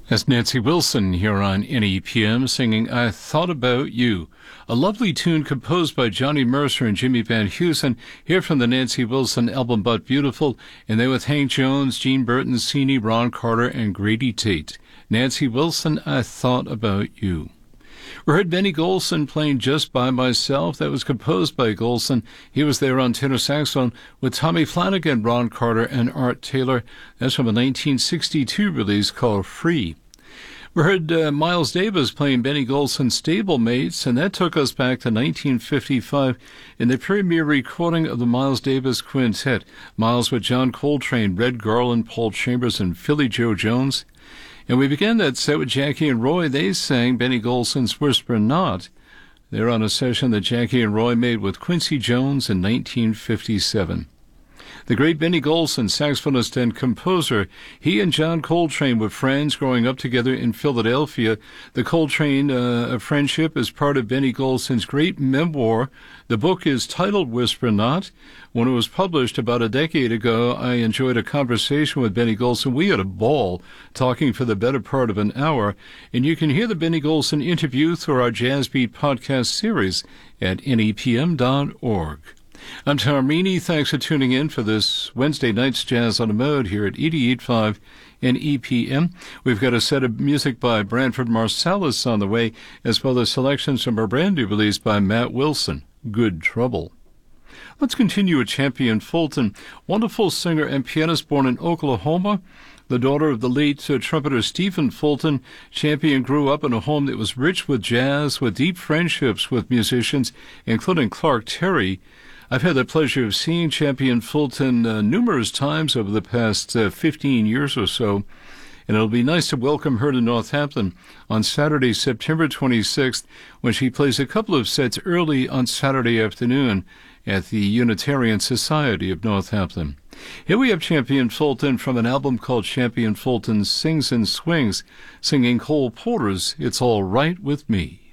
That's Nancy Wilson here on NEPM singing I Thought About You, a lovely tune composed by Johnny Mercer and Jimmy Van Heusen, here from the Nancy Wilson album But Beautiful, and they with Hank Jones, Gene Bertoncini, Ron Carter, and Grady Tate. Nancy Wilson, I Thought About You. We heard Benny Golson playing Just By Myself. That was composed by Golson. He was there on tenor saxophone with Tommy Flanagan, Ron Carter, and Art Taylor. That's from a 1962 release called Free. We heard Miles Davis playing Benny Golson's Stablemates, and that took us back to 1955 in the premiere recording of the Miles Davis Quintet. Miles with John Coltrane, Red Garland, Paul Chambers, and Philly Joe Jones. And we began that set with Jackie and Roy. They sang Benny Golson's Whisper Not. They're on a session that Jackie and Roy made with Quincy Jones in 1957. The great Benny Golson, saxophonist and composer, he and John Coltrane were friends growing up together in Philadelphia. The Coltrane friendship is part of Benny Golson's great memoir. The book is titled Whisper Not. When it was published about a decade ago, I enjoyed a conversation with Benny Golson. We had a ball talking for the better part of an hour, and you can hear the Benny Golson interview through our Jazz Beat podcast series at nepm.org. I'm Tom Meany. Thanks for tuning in for this Wednesday night's Jazz on the Mode here at 88.5 and EPM. We've got a set of music by Branford Marsalis on the way, as well as selections from a brand new release by Matt Wilson, Good Trouble. Let's continue with Champion Fulton, wonderful singer and pianist born in Oklahoma. The daughter of the late trumpeter Stephen Fulton, Champion grew up in a home that was rich with jazz, with deep friendships with musicians, including Clark Terry. I've had the pleasure of seeing Champion Fulton numerous times over the past 15 years or so, and it'll be nice to welcome her to Northampton on Saturday, September 26th, when she plays a couple of sets early on Saturday afternoon at the Unitarian Society of Northampton. Here we have Champion Fulton from an album called Champion Fulton Sings and Swings, singing Cole Porter's It's All Right With Me.